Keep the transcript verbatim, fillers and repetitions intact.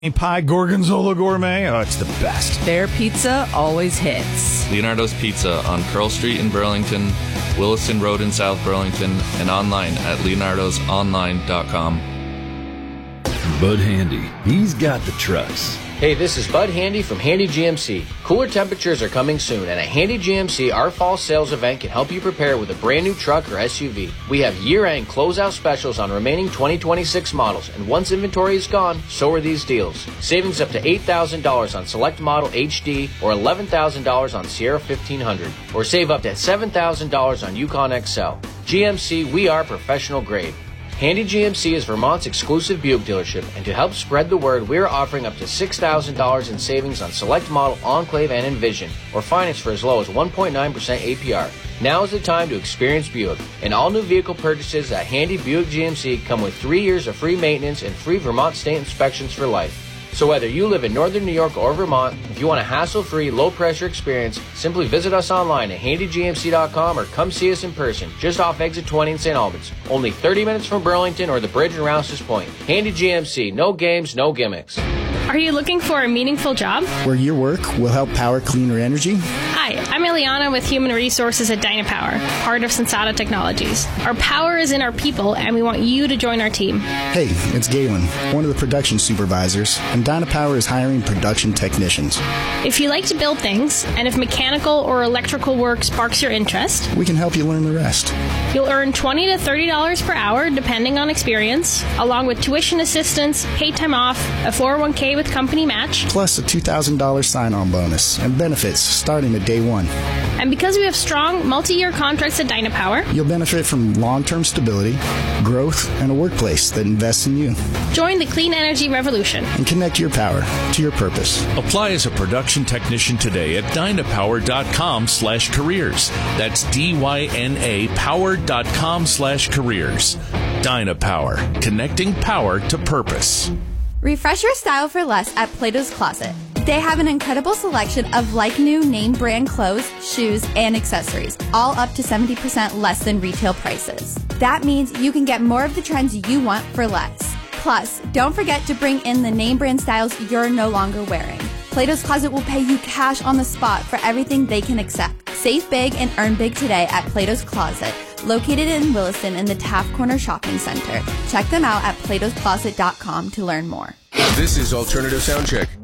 Pie Gorgonzola Gourmet. Oh, it's the best. Their pizza always hits. Leonardo's Pizza on Pearl Street in Burlington, Williston Road in South Burlington, and online at leonardos online dot com. Bud Handy, he's got the trucks. Hey, this is Bud Handy from Handy G M C. Cooler temperatures are coming soon, and at Handy G M C, our fall sales event can help you prepare with a brand new truck or S U V. We have year-end closeout specials on remaining twenty twenty-six models, and once inventory is gone, so are these deals. Savings up to eight thousand dollars on select model H D or eleven thousand dollars on Sierra fifteen hundred, or save up to seven thousand dollars on Yukon X L. G M C, we are professional grade. Handy G M C is Vermont's exclusive Buick dealership, and to help spread the word, we are offering up to six thousand dollars in savings on select model Enclave and Envision, or finance for as low as one point nine percent A P R. Now is the time to experience Buick, and all new vehicle purchases at Handy Buick G M C come with three years of free maintenance and free Vermont state inspections for life. So whether you live in northern New York or Vermont, if you want a hassle-free, low-pressure experience, simply visit us online at handy g m c dot com or come see us in person, just off Exit twenty in Saint Albans. Only thirty minutes from Burlington or the bridge in Rouse's Point. Handy G M C, no games, no gimmicks. Are you looking for a meaningful job? Where your work will help power cleaner energy? Hi, I'm Eliana with Human Resources at Dynapower, part of Sensata Technologies. Our power is in our people, and we want you to join our team. Hey, it's Galen, one of the production supervisors, and Dynapower is hiring production technicians. If you like to build things, and if mechanical or electrical work sparks your interest, we can help you learn the rest. You'll earn twenty to thirty dollars per hour, depending on experience, along with tuition assistance, paid time off, a four oh one k with company match, plus a two thousand dollars sign-on bonus and benefits starting at day one. And because we have strong multi-year contracts at Dynapower, you'll benefit from long-term stability, growth, and a workplace that invests in you. Join the clean energy revolution and connect your power to your purpose. Apply as a production technician today at dynapower dot com slash careers. That's D Y N A power dot com slash careers. Dynapower, connecting power to purpose. Refresh your style for less at Plato's Closet. They have an incredible selection of like-new name brand clothes, shoes, and accessories, all up to seventy percent less than retail prices. That means you can get more of the trends you want for less. Plus, don't forget to bring in the name brand styles you're no longer wearing. Plato's Closet will pay you cash on the spot for everything they can accept. Save big and earn big today at Plato's Closet, located in Williston in the Taft Corner Shopping Center. Check them out at platos closet dot com to learn more. This is Alternative Soundcheck.